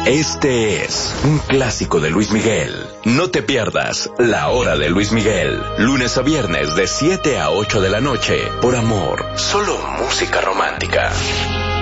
Este es un clásico de Luis Miguel. No te pierdas La Hora de Luis Miguel. Lunes a viernes de 7 a 8 de la noche. Por Amor. Solo música romántica.